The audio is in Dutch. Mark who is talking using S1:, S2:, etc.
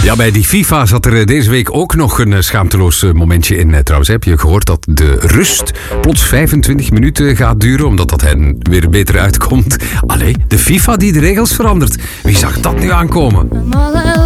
S1: Ja, bij die FIFA zat er deze week ook nog een schaamteloos momentje in. Trouwens, heb je gehoord dat de rust plots 25 minuten gaat duren, omdat dat hen weer beter uitkomt? Allee, de FIFA die de regels verandert. Wie zag dat nu aankomen?